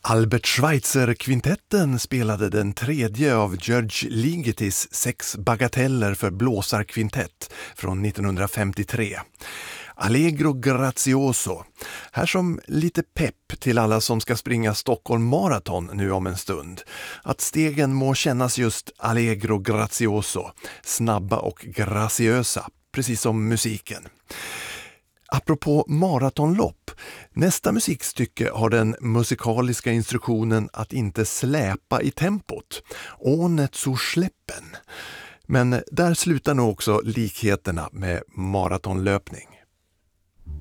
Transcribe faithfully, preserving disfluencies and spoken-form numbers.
Albert Schweitzer-kvintetten spelade den tredje av George Ligetis sex bagateller för blåsarkvintett från nittonhundrafemtiotre. Allegro Grazioso. Här som lite pepp till alla som ska springa Stockholm Marathon nu om en stund. Att stegen må kännas just Allegro Grazioso, snabba och graciösa, precis som musiken. Apropå maratonlopp, nästa musikstycke har den musikaliska instruktionen att inte släpa i tempot. Ohne zu schleppen. Men där slutar nog också likheterna med maratonlöpning.